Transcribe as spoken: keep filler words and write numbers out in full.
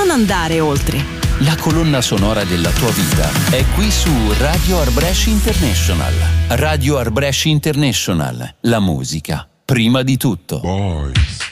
non andare oltre. La colonna sonora della tua vita è qui su Radio Arbresh International. Radio Arbresh International, la musica prima di tutto. Boys.